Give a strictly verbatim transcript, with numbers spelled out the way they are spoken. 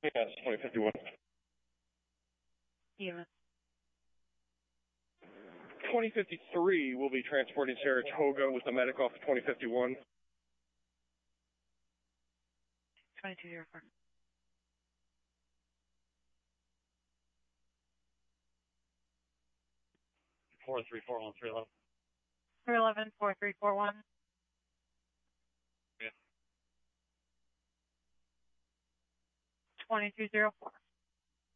Yes, twenty fifty-one. Unit. twenty fifty-three will be transporting Saratoga with the medic off of twenty fifty-one. twenty-two zero four. four three four one, three eleven. three eleven, four three four one. Yeah. twenty-two zero four.